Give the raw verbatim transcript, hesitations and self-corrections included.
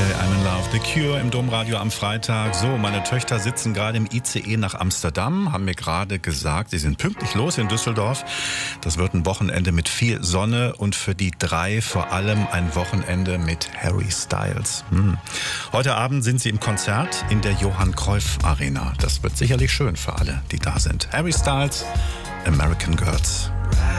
Day, I'm in Love. The Cure im Domradio am Freitag. So, meine Töchter sitzen gerade im I C E nach Amsterdam, haben mir gerade gesagt, sie sind pünktlich los in Düsseldorf. Das wird ein Wochenende mit viel Sonne und für die drei vor allem ein Wochenende mit Harry Styles. Hm. Heute Abend sind sie im Konzert in der Johann Cruyff Arena. Das wird sicherlich schön für alle, die da sind. Harry Styles, American Girls.